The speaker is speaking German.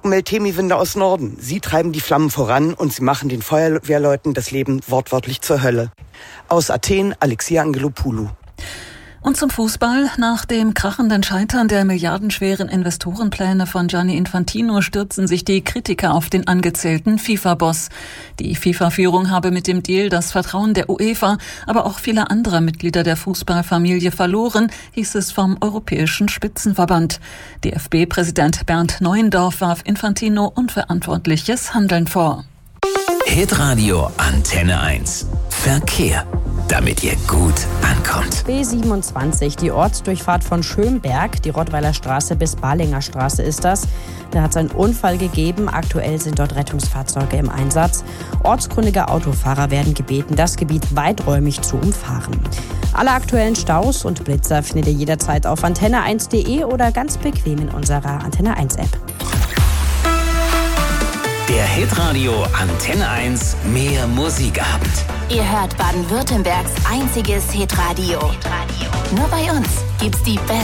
Meltemi-Winde aus Norden. Sie treiben die Flammen voran und sie machen den Feuerwehrleuten das Leben wortwörtlich zur Hölle. Aus Athen, Alexia Angelopoulou. Und zum Fußball. Nach dem krachenden Scheitern der milliardenschweren Investorenpläne von Gianni Infantino stürzen sich die Kritiker auf den angezählten FIFA-Boss. Die FIFA-Führung habe mit dem Deal das Vertrauen der UEFA, aber auch vieler anderer Mitglieder der Fußballfamilie verloren, hieß es vom Europäischen Spitzenverband. DFB-Präsident Bernd Neuendorf warf Infantino unverantwortliches Handeln vor. Hitradio Antenne 1. Verkehr. Damit ihr gut ankommt. B27, die Ortsdurchfahrt von Schönberg, die Rottweiler Straße bis Balinger Straße ist das. Da hat es einen Unfall gegeben. Aktuell sind dort Rettungsfahrzeuge im Einsatz. Ortskundige Autofahrer werden gebeten, das Gebiet weiträumig zu umfahren. Alle aktuellen Staus und Blitzer findet ihr jederzeit auf antenne1.de oder ganz bequem in unserer Antenne 1 App. Der Hitradio Antenne 1 Mehr Musikabend. Ihr hört Baden-Württembergs einziges Hitradio. Nur bei uns gibt's die besten